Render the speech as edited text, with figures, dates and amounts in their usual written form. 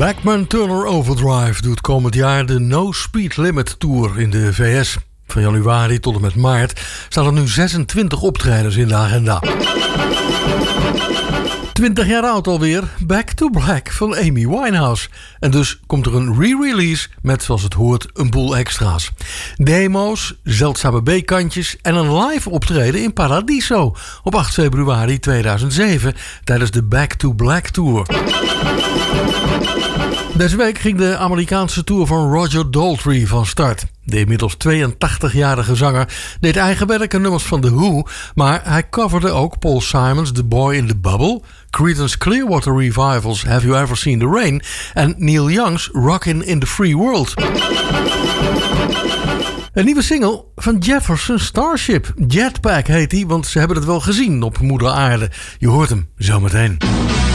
Bachman Turner Overdrive doet komend jaar de No Speed Limit Tour in de VS. Van januari tot en met maart staan er nu 26 optredens in de agenda. 20 jaar oud alweer, Back to Black van Amy Winehouse. En dus komt er een re-release met, zoals het hoort, een boel extra's. Demo's, zeldzame B-kantjes en een live optreden in Paradiso op 8 februari 2007 tijdens de Back to Black Tour. Deze week ging de Amerikaanse tour van Roger Daltrey van start. De inmiddels 82-jarige zanger deed eigen werk en nummers van The Who, maar hij coverde ook Paul Simon's The Boy in the Bubble, Creedence Clearwater Revival's Have You Ever Seen the Rain en Neil Young's Rockin' in the Free World. Een nieuwe single van Jefferson Starship. Jetpack heet die, want ze hebben het wel gezien op moeder aarde. Je hoort hem zometeen.